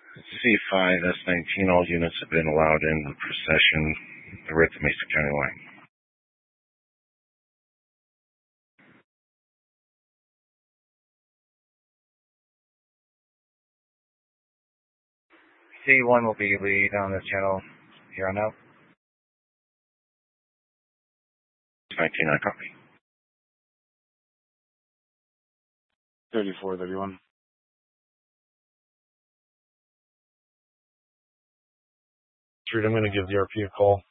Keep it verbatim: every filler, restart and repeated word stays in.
C five S nineteen, all units have been allowed in the procession. We're at the Mesa County line. C one will be lead on this channel here on out. nineteen, I copy. thirty-four thirty-one. Street, I'm going to give the R P a call.